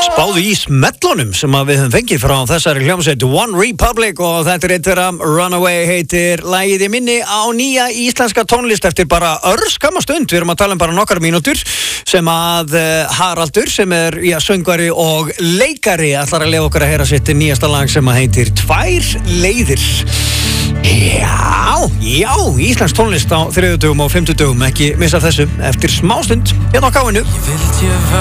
Spáðu í smellunum sem að við höfum fengið frá þessari hljómsveit One Republic og þetta er eitt þeirra Runaway heitir lagið í minni á nýja íslenska tónlist eftir bara örskamma stund. Við erum að tala bara nokkar mínútur sem að Haraldur sem er söngvari og leikari ætlar að leyfa okkur að heyra sitt nýjasta lag sem að heitir Tvær leiðir. Já, íslensk tónlist á 30 og 50 dögum, ekki missa þessu eftir smástund hérna á Káinu.